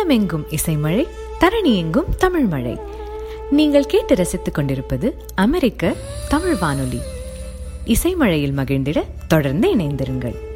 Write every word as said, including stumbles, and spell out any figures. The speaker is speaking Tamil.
நிலமெங்கும் இசைமழை, தரணி எங்கும் தமிழ் மழை. நீங்கள் கேட்டு ரசித்துக் கொண்டிருப்பது அமெரிக்க தமிழ் வானொலி. இசைமழையில் மகிழ்ந்திட தொடர்ந்து இணைந்திருங்கள்.